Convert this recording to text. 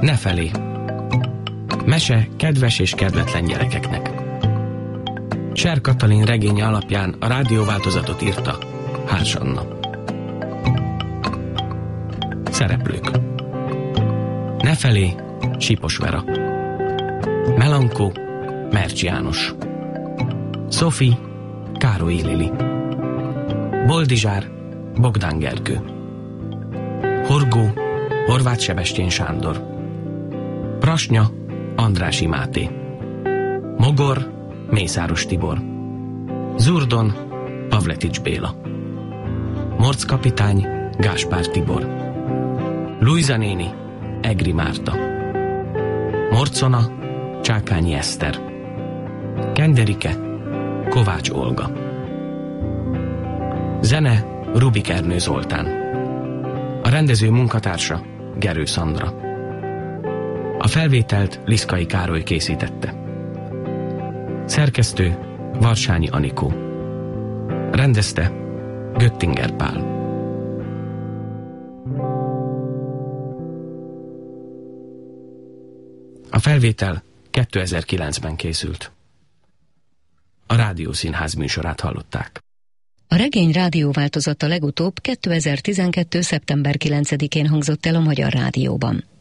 Nefelé. Mese kedves és kedvetlen gyerekeknek. Cser Katalin regénye alapján a rádióváltozatot írta Hárs Anna. Szereplők: Nefelé, Sipos Vera. Melankó, Mercs János. Szofi, Károlyi Lili. Boldizsár, Bogdán Gergő. Horgó, Horváth Sebestyén Sándor. Prasnya, Andrássy Máté. Mogor, Mészáros Tibor. Zurdon, Pavletics Béla. Morc kapitány, Gáspár Tibor. Lujza néni, Egri Márta. Morcona, Csákányi Eszter. Kenderike, Kovács Olga. Zene, Rubik Ernő Zoltán. A rendező munkatársa, Gerő Szandra. A felvételt Liszkai Károly készítette. Szerkesztő, Varsányi Anikó. Rendezte Göttinger Pál. A felvétel 2009-ben készült. A Rádiószínház műsorát hallották. A regény rádióváltozata legutóbb 2012. szeptember 9-én hangzott el a Magyar Rádióban.